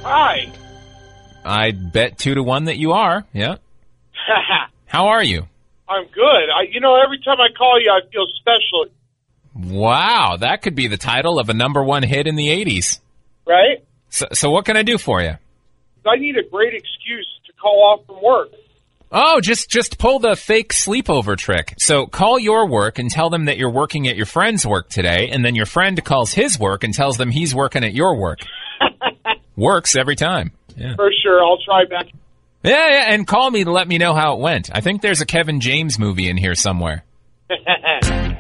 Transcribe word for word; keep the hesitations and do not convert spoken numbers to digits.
Hi. I bet two to one that you are. Yeah. How are you? I'm good. I, you know, every time I call you, I feel special. Wow, that could be the title of a number one hit in the eighties. Right? So, so what can I do for you? I need a great excuse to call off from work. Oh, just just pull the fake sleepover trick. So call your work and tell them that you're working at your friend's work today, and then your friend calls his work and tells them he's working at your work. Works every time. Yeah. For sure. I'll try back. Yeah, yeah, and call me to let me know how it went. I think there's a Kevin James movie in here somewhere.